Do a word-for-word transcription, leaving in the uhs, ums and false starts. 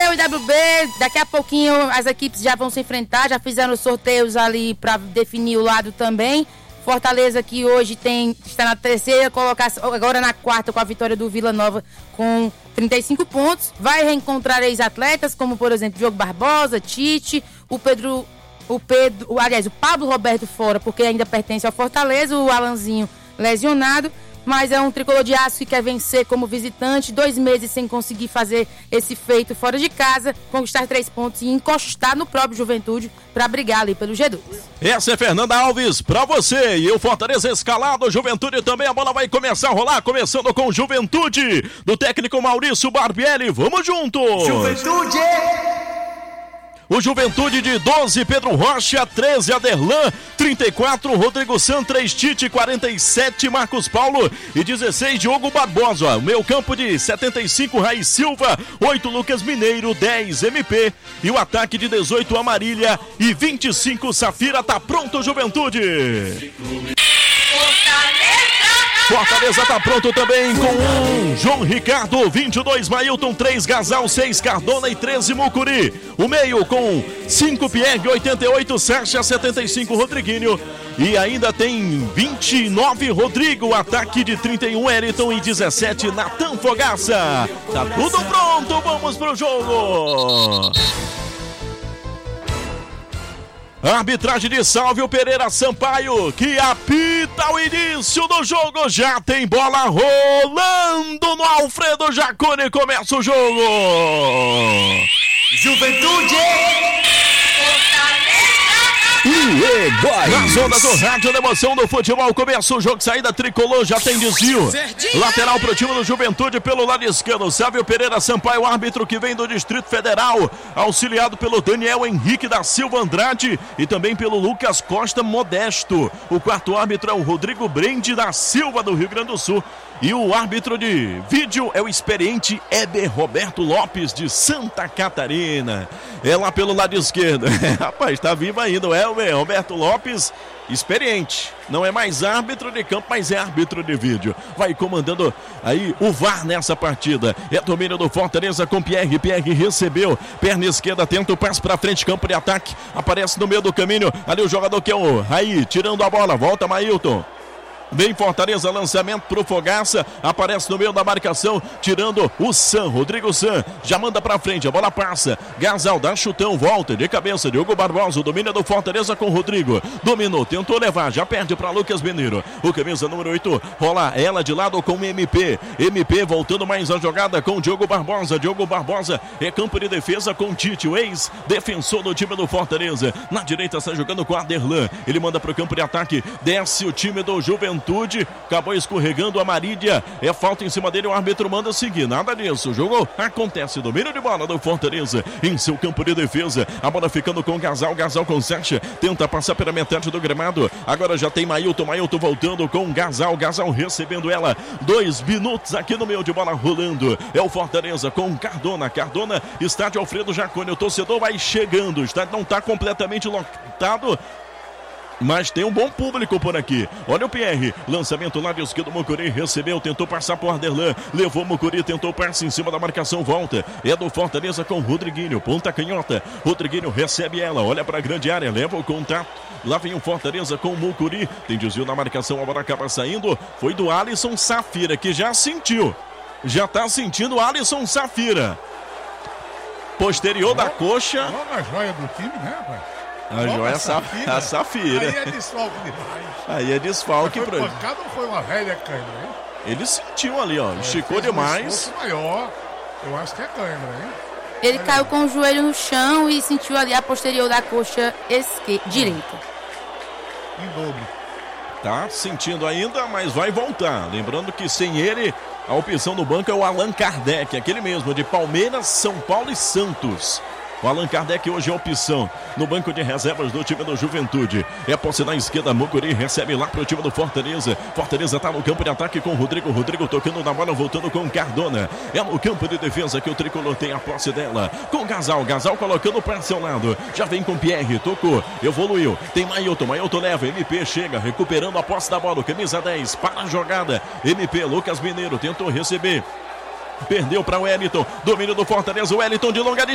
o I W B, daqui a pouquinho as equipes já vão se enfrentar, já fizeram os sorteios ali para definir o lado também. Fortaleza que hoje tem, está na terceira colocação, agora na quarta com a vitória do Vila Nova com trinta e cinco pontos. Vai reencontrar ex-atletas como, por exemplo, Diogo Barbosa, Tite, o Pedro, o Pedro, o, aliás, o Pablo Roberto fora, porque ainda pertence ao Fortaleza, o Alanzinho lesionado. Mas é um tricolor de aço que quer vencer como visitante, dois meses sem conseguir fazer esse feito fora de casa, conquistar três pontos e encostar no próprio Juventude para brigar ali pelo G dois. Essa é Fernanda Alves pra você, e o Fortaleza escalado, Juventude também, a bola vai começar a rolar, começando com Juventude, do técnico Maurício Barbieri, vamos junto! Juventude! O Juventude de doze, Pedro Rocha, treze, Aderlan, trinta e quatro, Rodrigo San, três, Tite, quarenta e sete, Marcos Paulo e dezesseis, Diogo Barbosa. O meio campo de setenta e cinco, Raiz Silva, oito, Lucas Mineiro, dez, M P. E o ataque de dezoito, Amarília e vinte e cinco, Safira. Tá pronto, Juventude! Fortaleza tá pronto também com um João Ricardo, vinte e dois, Mailton, três, Gasal, seis, Cardona e treze, Mucuri. O meio com cinco, Pierre, oitenta e oito, Sérgio, setenta e cinco, Rodriguinho. E ainda tem vinte e nove, Rodrigo, ataque de trinta e um, Eriton e dezessete, Natan Fogaça. Tá tudo pronto, vamos pro jogo! Arbitragem de Sálvio Pereira Sampaio, que apita o início do jogo. Já tem bola rolando no Alfredo Jaconi. Começa o jogo. Juventude! Nas ondas do rádio da emoção do futebol, começa o jogo, saída tricolor, já tem desvio. Lateral pro time do Juventude pelo lado esquerdo, Sálvio Pereira Sampaio, árbitro que vem do Distrito Federal, auxiliado pelo Daniel Henrique da Silva Andrade e também pelo Lucas Costa Modesto. O quarto árbitro é o Rodrigo Brende da Silva, do Rio Grande do Sul. E o árbitro de vídeo é o experiente Heber Roberto Lopes, de Santa Catarina. É lá pelo lado esquerdo. Rapaz, tá vivo ainda o Heber Roberto Lopes, experiente. Não é mais árbitro de campo, mas é árbitro de vídeo. Vai comandando aí o V A R nessa partida. É domínio do Fortaleza com Pierre. Pierre recebeu. Perna esquerda, tenta o passe pra frente, campo de ataque. Aparece no meio do caminho. Ali o jogador que é o Raí, tirando a bola. Volta Mailton. Vem Fortaleza, lançamento pro Fogaça, aparece no meio da marcação, tirando o San, Rodrigo San, já manda pra frente, a bola passa, Gasal dá chutão, volta de cabeça, Diogo Barbosa, domina do Fortaleza com Rodrigo, dominou, tentou levar, já perde pra Lucas Mineiro, o camisa número oito, rola ela de lado com M P, M P voltando mais a jogada com Diogo Barbosa, Diogo Barbosa é campo de defesa com Tite, o ex-defensor do time do Fortaleza, na direita está jogando com Aderlan, ele manda pro campo de ataque, desce o time do Juventude, acabou escorregando a Marília, é falta em cima dele, o árbitro manda seguir, nada disso, o jogo acontece, domínio de bola do Fortaleza em seu campo de defesa, a bola ficando com o Gasal, Gasal com Sérgio, tenta passar pela metade do gramado, agora já tem Mailton, Mailton voltando com o Gasal, Gasal recebendo ela, dois minutos aqui no meio de bola rolando, é o Fortaleza com Cardona, Cardona, estádio Alfredo Jaconi, o torcedor vai chegando, o estádio não está completamente lotado, mas tem um bom público por aqui. Olha o Pierre, lançamento lá de esquerdo, Mucuri recebeu, tentou passar por Aderlan, levou Mucuri, tentou passe em cima da marcação, volta, é do Fortaleza com Rodriguinho, ponta canhota, Rodriguinho recebe ela, olha para a grande área, leva o contato, lá vem o Fortaleza com o Mucuri, tem desvio na marcação, a bola acaba saindo, foi do Alisson Safira, que já sentiu, já tá sentindo o Alisson Safira, posterior da coxa. Olha a joia do time, né, rapaz? A joia é Safira. A Safira. Aí é desfalque demais. Aí é desfalque. Foi pancada ou foi uma velha cãibra, hein? Ele sentiu ali, ó. É, esticou demais. Um maior, eu acho que é cãibra, hein? Ele caiu com o joelho no chão e sentiu ali a posterior da coxa esquerda, direita. Em dobro. Tá sentindo ainda, mas vai voltar. Lembrando que sem ele, a opção no banco é o Allan Kardec, aquele mesmo, de Palmeiras, São Paulo e Santos. O Allan Kardec hoje é opção no banco de reservas do time do Juventude. É a posse na esquerda, Mucuri recebe lá pro time do Fortaleza. Fortaleza tá no campo de ataque com o Rodrigo. Rodrigo tocando na bola, voltando com o Cardona. É no campo de defesa que o tricolor tem a posse dela. Com o Gasal, Gasal colocando para seu lado. Já vem com o Pierre, tocou, evoluiu. Tem Mailton, Mailton leva, M P chega, recuperando a posse da bola. Camisa dez, para a jogada. M P, Lucas Mineiro tentou receber. Perdeu para o Wellington, domínio do Fortaleza, o Wellington de longa distância.